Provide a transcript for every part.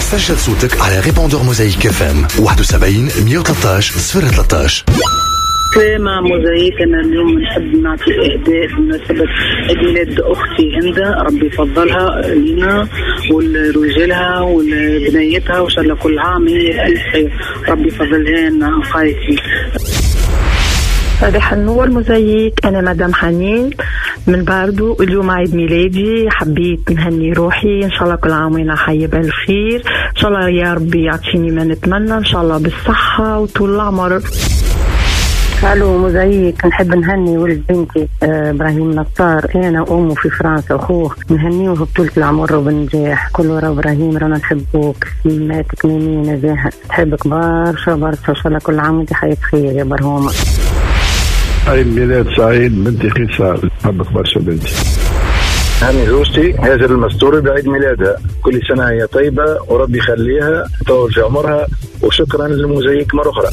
سجل صوتك على ريبوندور موزايك اف ام 71 113 013. مع موزايك. أنا اليوم نحب نعطي إهداء بمناسبة عيد ميلاد أختي هندة، ربي يفضلها لنا ولرجالها ولبنايتها، وإن شاء الله كل عام هي ألف خير، ربي يفضلها لنا خايتي. صباح النور موزايك، أنا مدام حنين من باردو. اليوم عيد ميلادي، حبيت نهني روحي إن شاء الله كل عام وأنا حية بالخير، إن شاء الله يا ربي يعطيني ما نتمنى، إن شاء الله بالصحة وطول العمر. الو موزايك، نحب نهني ولد بنتي ابراهيم نصار، انا وامه في فرنسا، اخوه نهنيه بطولة العمر وبالنجاح. كل ورا ابراهيم رانا نحبوك، سلاماتك ميمين نزاهة، نحبك برشا برشا، ان شاء الله كل عام وانت حياة خير يا برهومة. عيد ميلاد سعيد بنتي خصال، نحبك برشا بنتي. هاني زوجتي هاجر المستوري بعيد ميلادها، كل سنة هي طيبة وربي يخليها يطول في عمرها، وشكرا للموزايك مرة أخرى.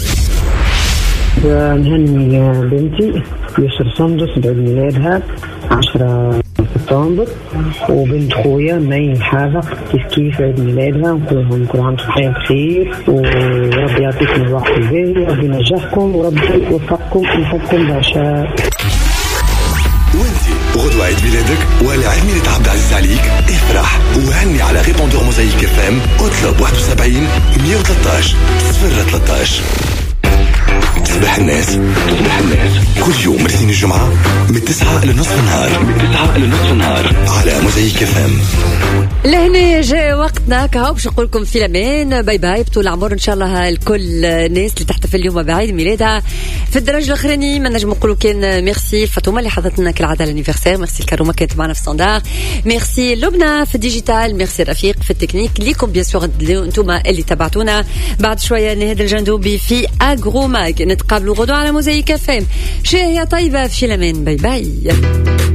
نهني بنتي يسر صندس بعيد ميلادها 10 سبتمبر، وبنت خويا مي حافظ كيف عيد ميلادها، ونقولهم كل عام وانتم بخير، وربي يعطيكم الوقت الباقي، وربي ينجحكم، وربي يوفقكم، نحبكم برشا. وانتي غدوة عيد ميلادك ولا عيد ميلاد عبد العزيز عليك؟ افرح وهني على ريبوندور موزايك اف ام، اطلب 71 113 013. صباح الناس كل يوم الاثنين الجمعة من 9 إلى نصف النهار على موزايك اف ام. لهنا جاء وقتنا كهو باش نقول لكم في الامان، باي باي بطول العمر ان شاء الله الكل الناس اللي تحتفل اليوم بعيد ميلادها. في الدرجه الاخراني ما نجم نقولوا كان ميرسي الفاطمه اللي حضرتنا كالعاده الانيفرسير، ميرسي الكرومه كانت معنا في ستاندار، ميرسي لبنى في الديجيتال، ميرسي رفيق في التكنيك، ليكم بيان سور انتم اللي تبعتونا. بعد شويه نهاد الجندوبي في اغرو ماج، نتقابلوا غدوه على موزايك اف ام. شهيه طيبه في الامان، باي باي.